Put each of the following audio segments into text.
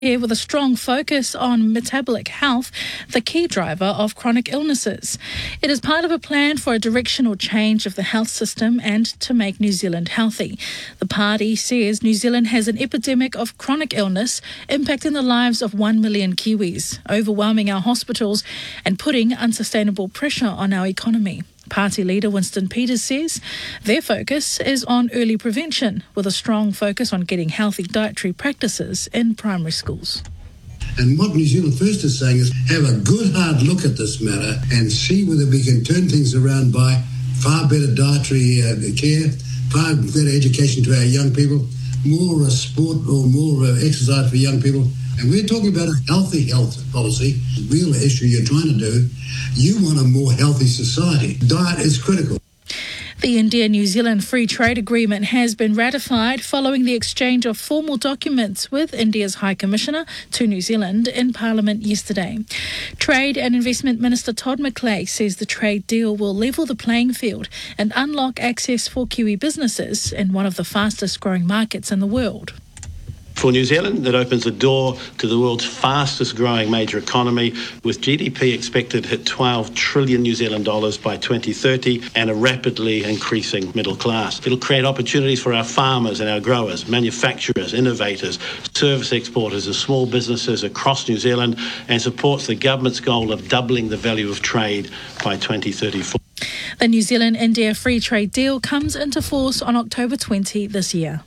Here with a strong focus on metabolic health, the key driver of chronic illnesses. It is part of a plan for a directional change of the health system and to make New Zealand healthy. The party says New Zealand has an epidemic of chronic illness impacting the lives of 1 million Kiwis, overwhelming our hospitals and putting unsustainable pressure on our economy. Party leader Winston Peters says their focus is on early prevention, with a strong focus on getting healthy dietary practices in primary schools. And what New Zealand First is saying is have a good hard look at this matter and see whether we can turn things around by far better dietary care, far better education to our young people, more sport or more exercise for young people. And we're talking about a healthy health policy, the real issue you're trying to do. You want a more healthy society. Diet is critical. The India-New Zealand Free Trade Agreement has been ratified following the exchange of formal documents with India's High Commissioner to New Zealand in Parliament yesterday. Trade and Investment Minister Todd McClay says the trade deal will level the playing field and unlock access for Kiwi businesses in one of the fastest growing markets in the world. For New Zealand, that opens the door to the world's fastest growing major economy, with GDP expected to hit 12 trillion New Zealand dollars by 2030 and a rapidly increasing middle class. It'll create opportunities for our farmers and our growers, manufacturers, innovators, service exporters and small businesses across New Zealand, and supports the government's goal of doubling the value of trade by 2034. The New Zealand-India Free Trade Deal comes into force on October 20 this year.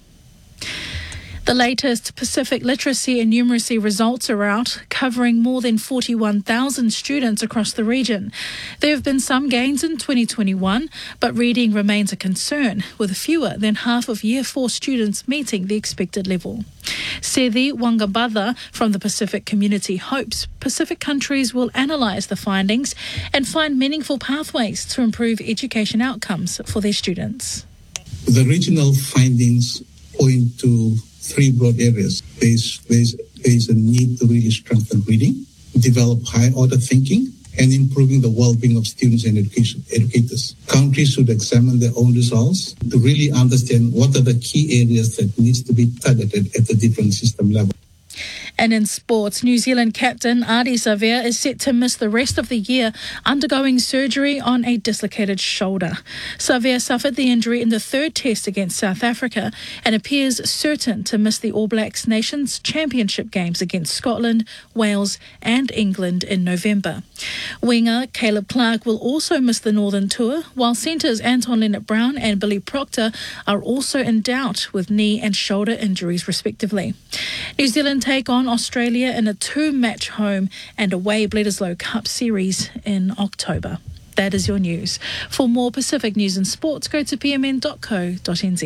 The latest Pacific literacy and numeracy results are out, covering more than 41,000 students across the region. There have been some gains in 2021, but reading remains a concern, with fewer than half of Year 4 students meeting the expected level. Sethi Wangabadha from the Pacific Community hopes Pacific countries will analyse the findings and find meaningful pathways to improve education outcomes for their students. The regional findings point to three broad areas. There's a need to really strengthen reading, develop high-order thinking, and improving the well-being of students and educators. Countries should examine their own results to really understand what are the key areas that needs to be targeted at the different system level. And in sports, New Zealand captain Ardie Savea is set to miss the rest of the year, undergoing surgery on a dislocated shoulder. Savea suffered the injury in the third test against South Africa and appears certain to miss the All Blacks Nations Championship games against Scotland, Wales and England in November. Winger Caleb Clarke will also miss the Northern Tour, while centres Anton Lienert-Brown and Billy Proctor are also in doubt with knee and shoulder injuries respectively. New Zealand take on Australia in a 2-match home and away Bledisloe Cup series in October. That is your news. For more Pacific news and sports, go to pmn.co.nz.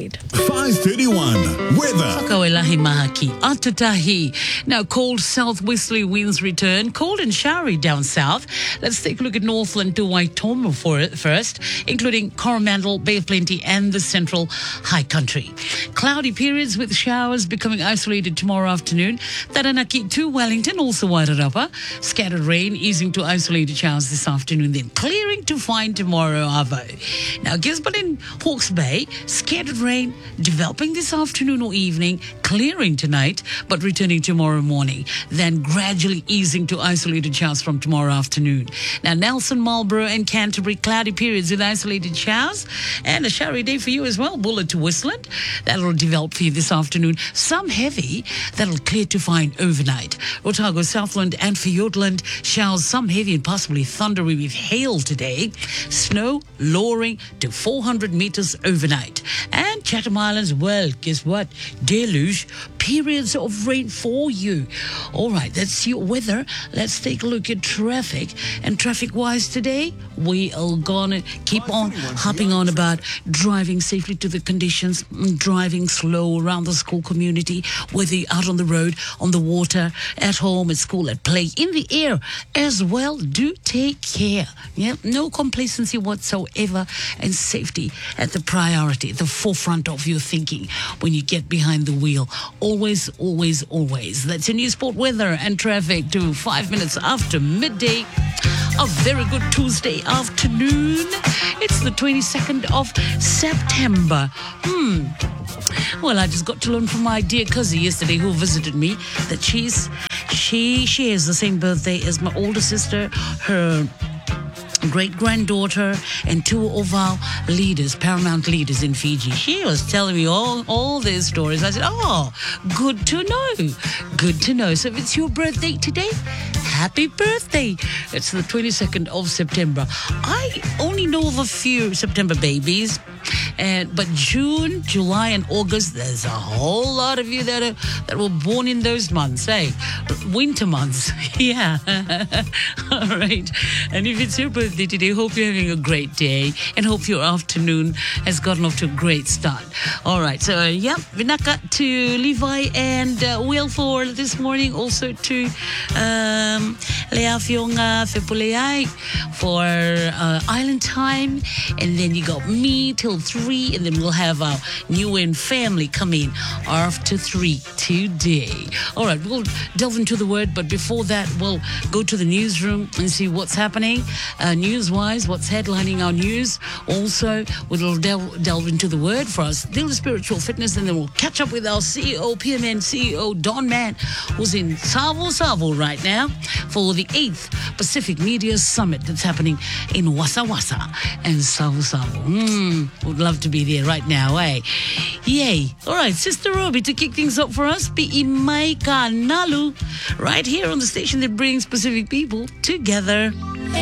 5:31 weather. Whakawelahi mahaki, atutahi. Now, cold southwesterly winds return, cold and showery down south. Let's take a look at Northland to Waitomo first, including Coromandel, Bay of Plenty and the central high country. Cloudy periods with showers becoming isolated tomorrow afternoon. Taranaki to Wellington, also Wairarapa. Scattered rain easing to isolated showers this afternoon, then clearing to find tomorrow, Avo. Now, Gisborne and Hawke's Bay, scattered rain developing this afternoon or evening, clearing tonight, but returning tomorrow morning, then gradually easing to isolated showers from tomorrow afternoon. Now, Nelson, Marlborough and Canterbury, cloudy periods with isolated showers, and a showery day for you as well. Bullard to Whistland, that'll develop for you this afternoon. Some heavy, that'll clear to fine overnight. Otago, Southland and Fiordland, showers, some heavy and possibly thundery with hail today. Snow lowering to 400 metres overnight. And Chatham Islands, well, guess what? Deluge, periods of rain for you. All right, that's your weather. Let's take a look at traffic. And traffic-wise today, we are going to keep on hopping on about driving safely to the conditions, driving slow around the school community, whether you're out on the road, on the water, at home, at school, at play, in the air as well. Do take care. Yeah, no complacency whatsoever, and safety at the priority, the forefront of your thinking when you get behind the wheel. Always, always, always. That's your new sport weather and traffic to 5 minutes after midday. A very good Tuesday afternoon. It's the 22nd of September. Well, I just got to learn from my dear cousin yesterday who visited me that she shares the same birthday as my older sister, her great-granddaughter, and two of our leaders, paramount leaders in Fiji. She was telling me all their stories. I said, oh, good to know. Good to know. So if it's your birthday today, happy birthday. It's the 22nd of September. I only know of a few September babies. But June, July, and August, there's a whole lot of you that were born in those months, hey? Winter months, yeah. All right. And if it's your birthday today, hope you're having a great day and hope your afternoon has gotten off to a great start. All right. So, Vinaka to Levi and Will for this morning. Also to Lea Fionga Fepuleai for Island Time. And then you got me till 3, and then we'll have our new and family come in after 3 today. All right, we'll delve into the word, but before that, we'll go to the newsroom and see what's happening news-wise, what's headlining our news. Also, we'll delve into the word for us, daily spiritual fitness, and then we'll catch up with our CEO, PMN CEO, Don Mann, who's in Savo right now for the 8th Pacific Media Summit that's happening in Wasa Wasa and Savo. Would love to be there right now, eh? Yay. All right, Sister Roby, to kick things up for us, Pi'i Mai Ka Nalu, right here on the station that brings Pacific people together.